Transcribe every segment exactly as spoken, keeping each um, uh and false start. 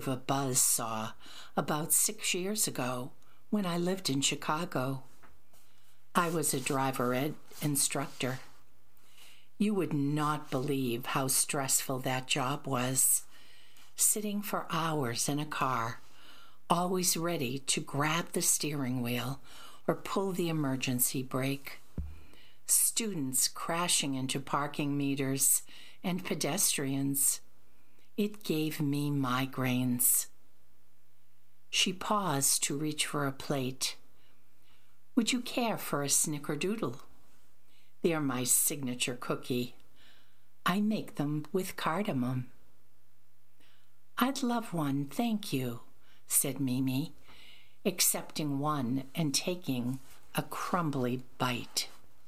of a buzz saw about six years ago when I lived in Chicago. I was a driver ed instructor. You would not believe how stressful that job was, sitting for hours in a car, always ready to grab the steering wheel or pull the emergency brake. Students crashing into parking meters and pedestrians. It gave me migraines. She paused to reach for a plate. Would you care for a snickerdoodle? They're my signature cookie. I make them with cardamom. I'd love one, thank you, said Mimi, accepting one and taking a crumbly bite.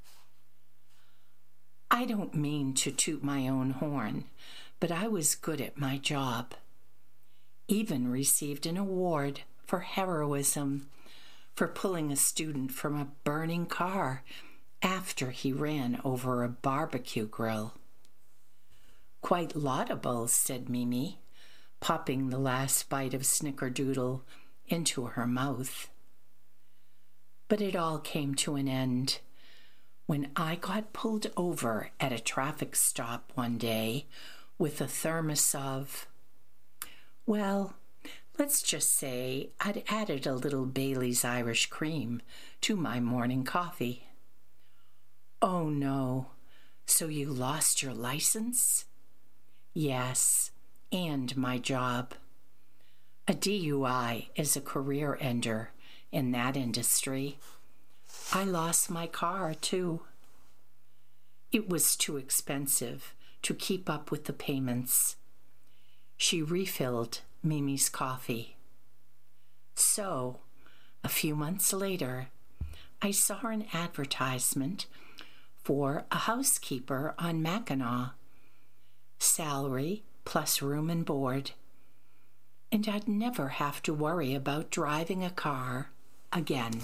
I don't mean to toot my own horn, but I was good at my job. Even received an award for heroism for pulling a student from a burning car after he ran over a barbecue grill. Quite laudable, said Mimi, popping the last bite of snickerdoodle into her mouth. But it all came to an end when I got pulled over at a traffic stop one day with a thermos of, well, let's just say I'd added a little Bailey's Irish Cream to my morning coffee. Oh no, so you lost your license? Yes, and my job. A D U I is a career ender in that industry. I lost my car, too. It was too expensive to keep up with the payments. She refilled Mimi's coffee. So, a few months later, I saw an advertisement for a housekeeper on Mackinac. Salary plus room and board. And I'd never have to worry about driving a car again.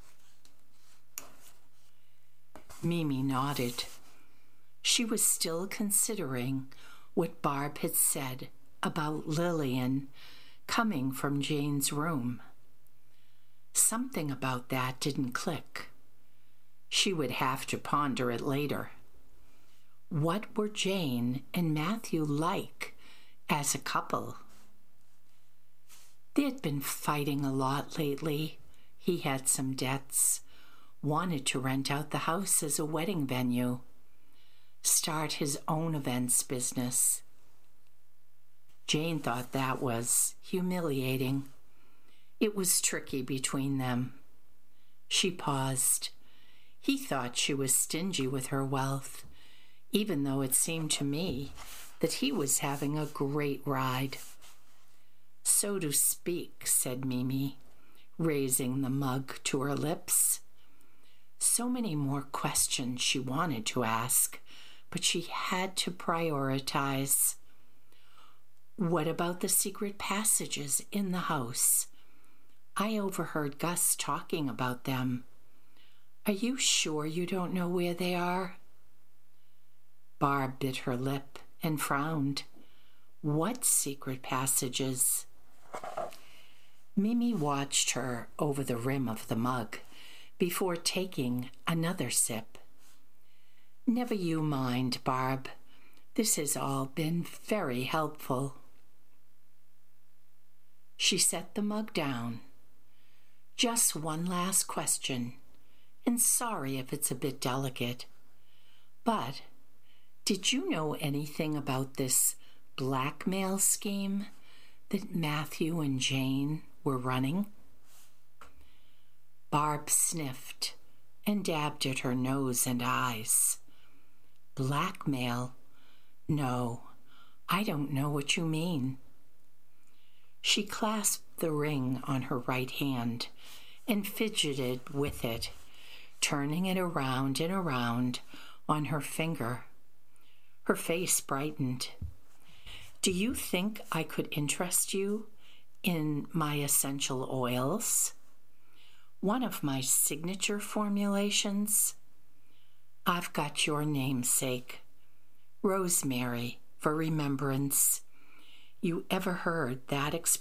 Mimi nodded. She was still considering what Barb had said about Lillian coming from Jane's room. Something about that didn't click. She would have to ponder it later. What were Jane and Matthew like as a couple? They'd been fighting a lot lately. He had some debts, wanted to rent out the house as a wedding venue, start his own events business. Jane thought that was humiliating. It was tricky between them. She paused. He thought she was stingy with her wealth, even though it seemed to me that he was having a great ride. So to speak, said Mimi, raising the mug to her lips. So many more questions she wanted to ask, but she had to prioritize. What about the secret passages in the house? I overheard Gus talking about them. Are you sure you don't know where they are? Barb bit her lip and frowned. What secret passages? Mimi watched her over the rim of the mug before taking another sip. Never you mind, Barb. This has all been very helpful. She set the mug down. Just one last question, and sorry if it's a bit delicate, but did you know anything about this blackmail scheme that Matthew and Jane were running? Barb sniffed and dabbed at her nose and eyes. Blackmail? No, I don't know what you mean. She clasped the ring on her right hand and fidgeted with it, turning it around and around on her finger. Her face brightened. Do you think I could interest you in my essential oils? One of my signature formulations? I've got your namesake, rosemary, for remembrance. You ever heard that expression?